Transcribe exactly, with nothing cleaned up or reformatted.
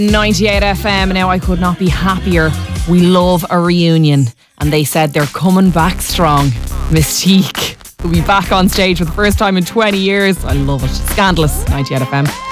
ninety-eight F M. Now, I could not be happier. We love a reunion, and they said they're coming back strong. Mystique will be back on stage for the first time in twenty years. I love it. Scandalous. ninety-eight F M.